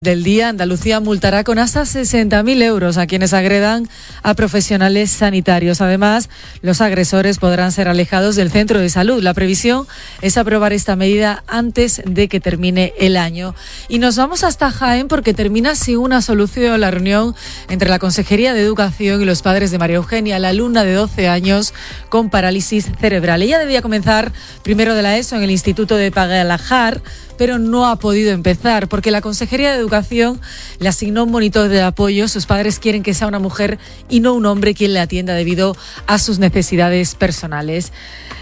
Del día, Andalucía multará con hasta 60.000 euros a quienes agredan a profesionales sanitarios. Además, los agresores podrán ser alejados del centro de salud. La previsión es aprobar esta medida antes de que termine el año. Y nos vamos hasta Jaén porque termina sin una solución la reunión entre la Consejería de Educación y los padres de María Eugenia, la alumna de 12 años con parálisis cerebral. Ella debía comenzar primero de la ESO en el Instituto de Pagalajar, pero no ha podido empezar porque la Consejería de Educación le asignó un monitor de apoyo. Sus padres quieren que sea una mujer y no un hombre quien le atienda debido a sus necesidades personales.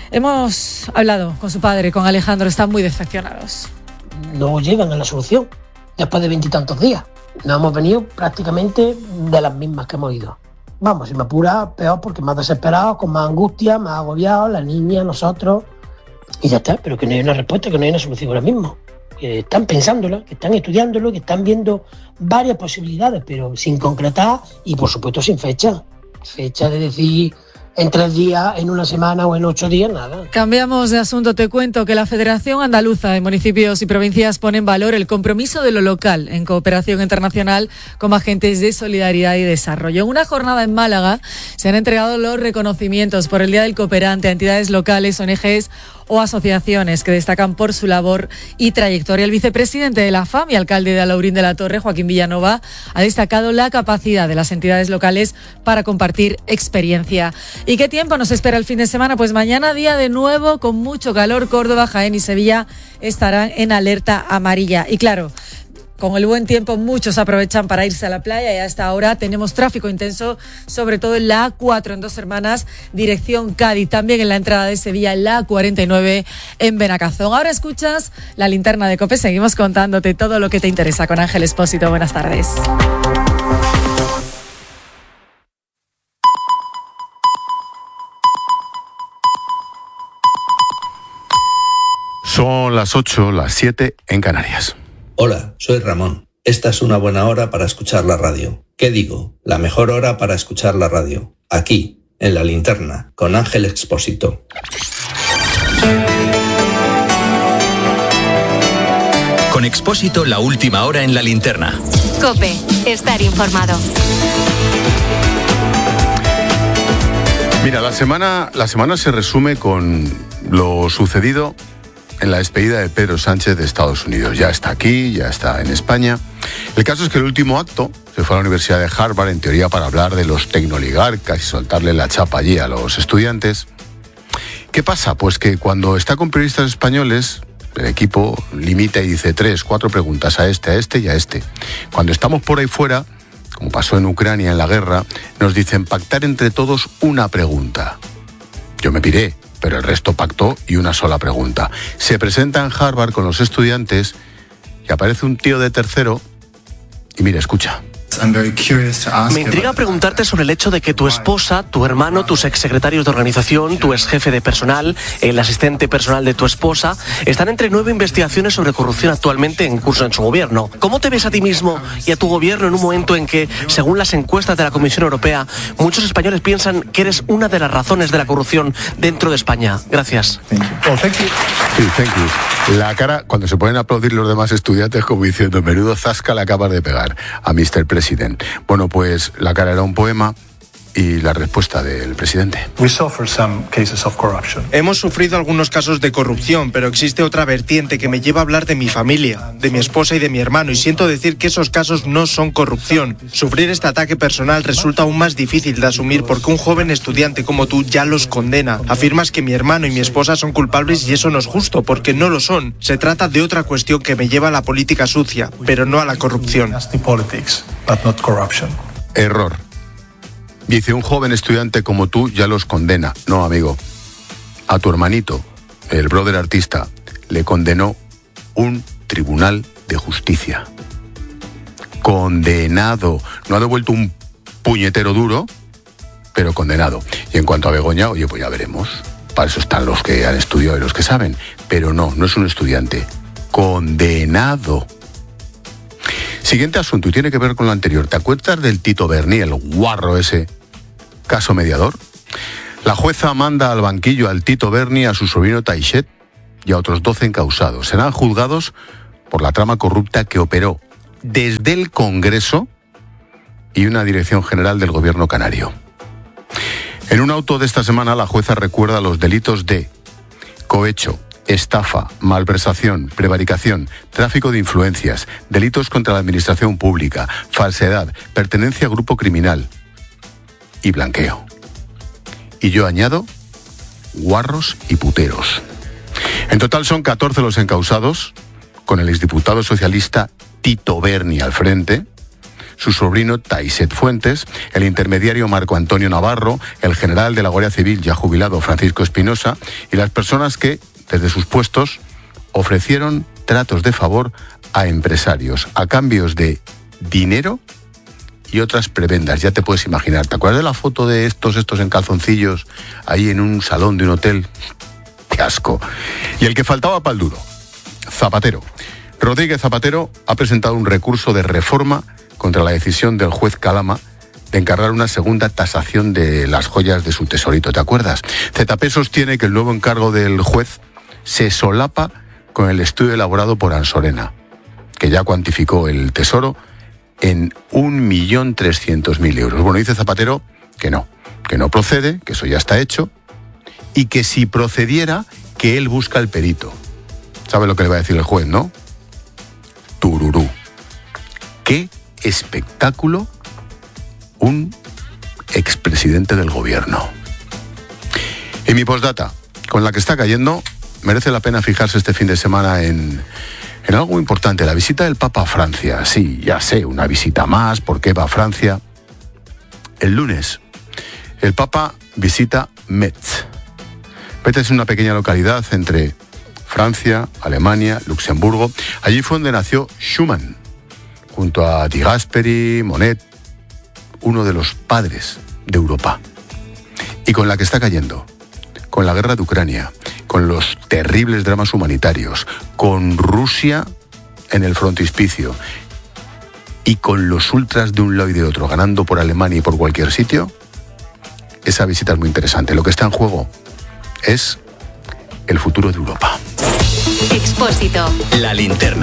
Hemos hablado con su padre, con Alejandro, están muy decepcionados. No llegan a la solución después de 20 y tantos días. Nos hemos venido prácticamente de las mismas que hemos ido. Vamos, si me apura, peor porque más desesperados, con más angustia, más agobiados, la niña, nosotros. Y ya está, pero que no hay una respuesta, que no hay una solución ahora mismo. Que están pensándola, que están estudiándolo, que están viendo varias posibilidades, pero sin concretar y por supuesto sin fecha. Fecha de decir en 3 días, en una semana o en 8 días, nada. Cambiamos de asunto. Te cuento que la Federación Andaluza de Municipios y Provincias pone en valor el compromiso de lo local en cooperación internacional como agentes de solidaridad y desarrollo. En una jornada en Málaga se han entregado los reconocimientos por el Día del Cooperante a entidades locales, ONGs o asociaciones que destacan por su labor y trayectoria. El vicepresidente de la FAM y alcalde de Alaurín de la Torre, Joaquín Villanova, ha destacado la capacidad de las entidades locales para compartir experiencia. ¿Y qué tiempo nos espera el fin de semana? Pues mañana día de nuevo con mucho calor. Córdoba, Jaén y Sevilla estarán en alerta amarilla. Y claro, con el buen tiempo muchos aprovechan para irse a la playa y a esta hora tenemos tráfico intenso, sobre todo en la A4 en Dos Hermanas, dirección Cádiz, también en la entrada de Sevilla, en la A49 en Benacazón. Ahora escuchas la linterna de COPE, seguimos contándote todo lo que te interesa con Ángel Expósito. Buenas tardes. Son las 8, las 7 en Canarias. Hola, soy Ramón. Esta es una buena hora para escuchar la radio. ¿Qué digo? La mejor hora para escuchar la radio. Aquí, en La Linterna, con Ángel Expósito. Con Expósito, la última hora en La Linterna. COPE, estar informado. Mira, la semana se resume con lo sucedido en la despedida de Pedro Sánchez de Estados Unidos. Ya está aquí, ya está en España. El caso es que el último acto se fue a la Universidad de Harvard, en teoría para hablar de los tecnoligarcas y soltarle la chapa allí a los estudiantes. ¿Qué pasa? Pues que cuando está con periodistas españoles, el equipo limita y dice 3, 4 preguntas a este y a este. Cuando estamos por ahí fuera, como pasó en Ucrania en la guerra, nos dicen pactar entre todos una pregunta. Yo me piré, pero el resto pactó y una sola pregunta. Se presenta en Harvard con los estudiantes y aparece un tío de tercero y mira, escucha. Me intriga preguntarte sobre el hecho de que tu esposa, tu hermano, tus exsecretarios de organización, tu exjefe de personal, el asistente personal de tu esposa, están entre 9 investigaciones sobre corrupción actualmente en curso en su gobierno. ¿Cómo te ves a ti mismo y a tu gobierno en un momento en que, según las encuestas de la Comisión Europea, muchos españoles piensan que eres una de las razones de la corrupción dentro de España? Gracias. Sí, thank you. La cara, cuando se ponen a aplaudir los demás estudiantes como diciendo, menudo zasca le acabas de pegar a Mr. President. Bueno, pues la cara era un poema y la respuesta del presidente. Hemos sufrido algunos casos de corrupción, pero existe otra vertiente que me lleva a hablar de mi familia, de mi esposa y de mi hermano, y siento decir que esos casos no son corrupción. Sufrir este ataque personal resulta aún más difícil de asumir porque un joven estudiante como tú ya los condena. Afirmas que mi hermano y mi esposa son culpables y eso no es justo, porque no lo son. Se trata de otra cuestión que me lleva a la política sucia, pero no a la corrupción. Error. Dice, un joven estudiante como tú ya los condena. No, amigo. A tu hermanito, el brother artista, le condenó un tribunal de justicia. Condenado. No ha devuelto un puñetero duro, pero condenado. Y en cuanto a Begoña, oye, pues ya veremos. Para eso están los que han estudiado y los que saben. Pero no es un estudiante. Condenado. Siguiente asunto, y tiene que ver con lo anterior. ¿Te acuerdas del Tito Berni, el guarro ese? Caso mediador. La jueza manda al banquillo al Tito Berni, a su sobrino Taixet y a otros 12 encausados. Serán juzgados por la trama corrupta que operó desde el Congreso y una dirección general del gobierno canario. En un auto de esta semana, la jueza recuerda los delitos de cohecho, estafa, malversación, prevaricación, tráfico de influencias, delitos contra la administración pública, falsedad, pertenencia a grupo criminal y blanqueo. Y yo añado, guarros y puteros. En total son 14 los encausados, con el exdiputado socialista Tito Berni al frente, su sobrino Taiset Fuentes, el intermediario Marco Antonio Navarro, el general de la Guardia Civil ya jubilado Francisco Espinosa y las personas que, desde sus puestos, ofrecieron tratos de favor a empresarios a cambios de dinero y otras prebendas. Ya te puedes imaginar. ¿Te acuerdas de la foto de estos en calzoncillos ahí en un salón de un hotel? ¡Qué asco! Y el que faltaba pa'l duro, Zapatero. Rodríguez Zapatero ha presentado un recurso de reforma contra la decisión del juez Calama de encargar una segunda tasación de las joyas de su tesorito. ¿Te acuerdas? ZP sostiene que el nuevo encargo del juez se solapa con el estudio elaborado por Ansorena, que ya cuantificó el tesoro en 1.300.000 euros. Bueno, dice Zapatero que no procede, que eso ya está hecho, y que si procediera, que él busca el perito. ¿Sabe lo que le va a decir el juez, no? Tururú. ¿Qué espectáculo un expresidente del gobierno? Y mi postdata, con la que está cayendo, merece la pena fijarse este fin de semana en algo importante, la visita del Papa a Francia. Sí, ya sé, una visita más, ¿por qué va a Francia? El lunes, el Papa visita Metz. Metz es una pequeña localidad entre Francia, Alemania, Luxemburgo. Allí fue donde nació Schumann, junto a Di Gasperi, Monet, uno de los padres de Europa. Y con la que está cayendo, con la guerra de Ucrania, con los terribles dramas humanitarios, con Rusia en el frontispicio y con los ultras de un lado y de otro, ganando por Alemania y por cualquier sitio, esa visita es muy interesante. Lo que está en juego es el futuro de Europa. Expósito. La linterna.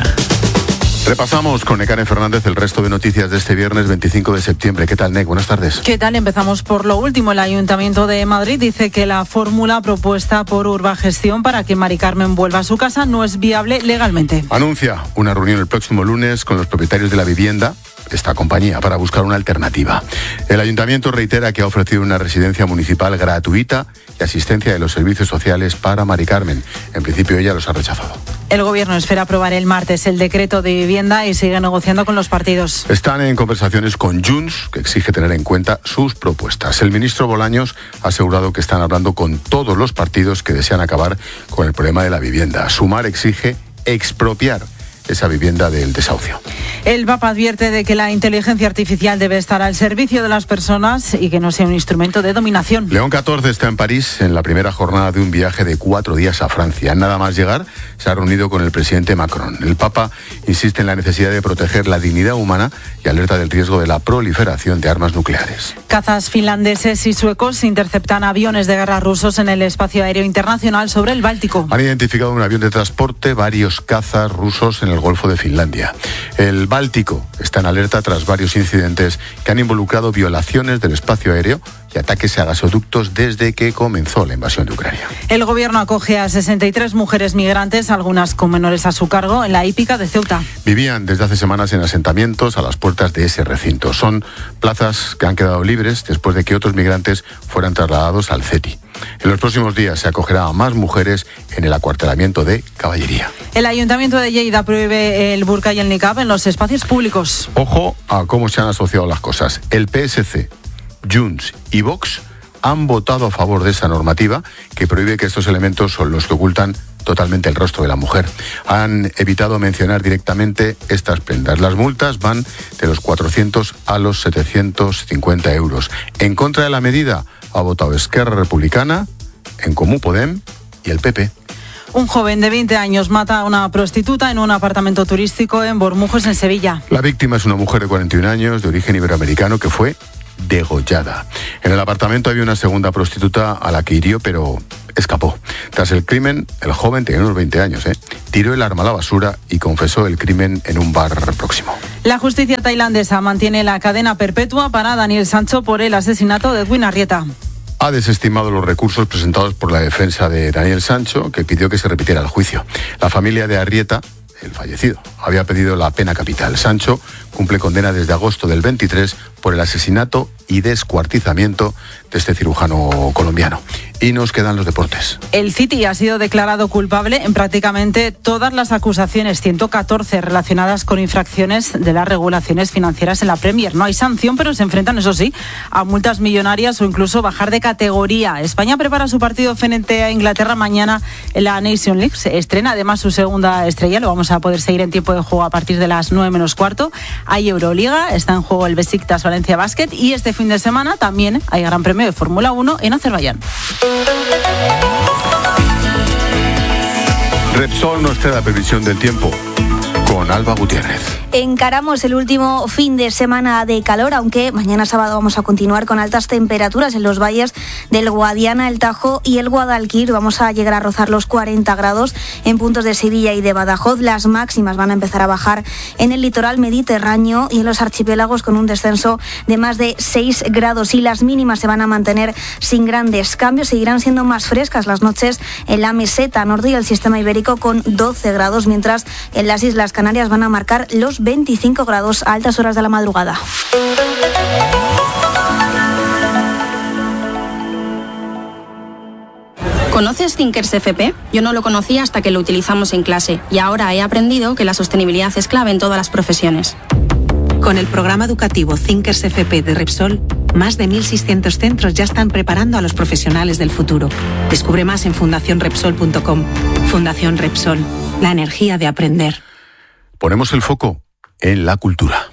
Repasamos con Nekane Fernández el resto de noticias de este viernes 25 de septiembre. ¿Qué tal, Nek? Buenas tardes. ¿Qué tal? Empezamos por lo último. El Ayuntamiento de Madrid dice que la fórmula propuesta por Urbagestión para que Mari Carmen vuelva a su casa no es viable legalmente. Anuncia una reunión el próximo lunes con los propietarios de la vivienda, esta compañía, para buscar una alternativa. El Ayuntamiento reitera que ha ofrecido una residencia municipal gratuita y asistencia de los servicios sociales para Mari Carmen. En principio ella los ha rechazado. El Gobierno espera aprobar el martes el decreto de vivienda y sigue negociando con los partidos. Están en conversaciones con Junts, que exige tener en cuenta sus propuestas. El ministro Bolaños ha asegurado que están hablando con todos los partidos que desean acabar con el problema de la vivienda. Sumar exige expropiar esa vivienda del desahucio. El Papa advierte de que la inteligencia artificial debe estar al servicio de las personas y que no sea un instrumento de dominación. León XIV está en París en la primera jornada de un viaje de 4 días a Francia. Nada más llegar, se ha reunido con el presidente Macron. El Papa insiste en la necesidad de proteger la dignidad humana y alerta del riesgo de la proliferación de armas nucleares. Cazas finlandeses y suecos interceptan aviones de guerra rusos en el espacio aéreo internacional sobre el Báltico. Han identificado un avión de transporte, varios cazas rusos en el Golfo de Finlandia. El Báltico está en alerta tras varios incidentes que han involucrado violaciones del espacio aéreo y ataques a gasoductos desde que comenzó la invasión de Ucrania. El Gobierno acoge a 63 mujeres migrantes, algunas con menores a su cargo, en la hípica de Ceuta. Vivían desde hace semanas en asentamientos a las puertas de ese recinto. Son plazas que han quedado libres después de que otros migrantes fueran trasladados al CETI. En los próximos días se acogerá a más mujeres en el acuartelamiento de Caballería. El Ayuntamiento de Lleida prohíbe el burka y el niqab en los espacios públicos. Ojo a cómo se han asociado las cosas. El PSC, Junts y Vox han votado a favor de esa normativa que prohíbe que estos elementos son los que ocultan totalmente el rostro de la mujer. Han evitado mencionar directamente estas prendas. Las multas van de los 400 a los 750 euros. En contra de la medida ha votado Esquerra Republicana, En Comú Podem y el PP. Un joven de 20 años mata a una prostituta en un apartamento turístico en Bormujos, en Sevilla. La víctima es una mujer de 41 años, de origen iberoamericano, que fue degollada. En el apartamento había una segunda prostituta a la que hirió, pero escapó. Tras el crimen, el joven tenía unos 20 años, tiró el arma a la basura y confesó el crimen en un bar próximo. La justicia tailandesa mantiene la cadena perpetua para Daniel Sancho por el asesinato de Edwin Arrieta. Ha desestimado los recursos presentados por la defensa de Daniel Sancho, que pidió que se repitiera el juicio. La familia de Arrieta, el fallecido, había pedido la pena capital. Sancho cumple condena desde agosto del 23 por el asesinato y descuartizamiento de este cirujano colombiano. Y nos quedan los deportes. El City ha sido declarado culpable en prácticamente todas las acusaciones, 114 relacionadas con infracciones de las regulaciones financieras en la Premier. No hay sanción, pero se enfrentan, eso sí, a multas millonarias o incluso bajar de categoría. España prepara su partido frente a Inglaterra mañana en la Nation League. Se estrena además su segunda estrella. Lo vamos a poder seguir en tiempo de juego a partir de las 9 menos cuarto. Hay Euroliga, está en juego el Besiktas Valencia Basket y este fin de semana también hay Gran Premio de Fórmula 1 en Azerbaiyán. Repsol nos trae la previsión del tiempo con Alba Gutiérrez. Encaramos el último fin de semana de calor, aunque mañana sábado vamos a continuar con altas temperaturas en los valles del Guadiana, el Tajo y el Guadalquivir. Vamos a llegar a rozar los 40 grados en puntos de Sevilla y de Badajoz. Las máximas van a empezar a bajar en el litoral mediterráneo y en los archipiélagos con un descenso de más de 6 grados. Y las mínimas se van a mantener sin grandes cambios. Seguirán siendo más frescas las noches en la meseta norte y el sistema ibérico con 12 grados, mientras en las Islas Canarias van a marcar los 25 grados a altas horas de la madrugada. ¿Conoces Thinkers FP? Yo no lo conocía hasta que lo utilizamos en clase y ahora he aprendido que la sostenibilidad es clave en todas las profesiones. Con el programa educativo Thinkers FP de Repsol, más de 1.600 centros ya están preparando a los profesionales del futuro. Descubre más en fundacionrepsol.com. Fundación Repsol, la energía de aprender. Ponemos el foco en la cultura.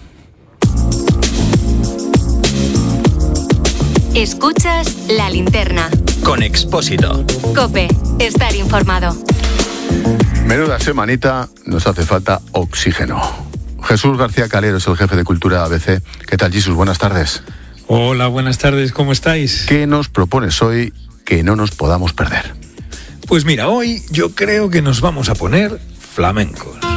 Escuchas La Linterna. Con Expósito. COPE. Estar informado. Menuda semanita, nos hace falta oxígeno. Jesús García Calero es el jefe de Cultura ABC. ¿Qué tal, Jesús? Buenas tardes. Hola, buenas tardes. ¿Cómo estáis? ¿Qué nos propones hoy que no nos podamos perder? Pues mira, hoy yo creo que nos vamos a poner flamencos.